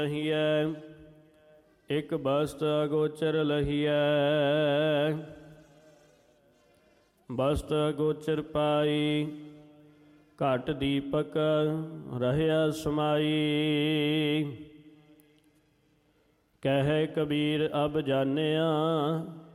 ਲਹੀਐ ਇਕ ਬਸਤ ਅਗੋਚਰ ਲਹੀਐ। ਬਸਤ ਅਗੋਚਰ ਪਾਈ ਘਟ ਦੀਪਕ ਰਹਿਆ ਸਮਾਈ। ਕਹਿ ਕਬੀਰ ਅਬ ਜਾਣਿਆ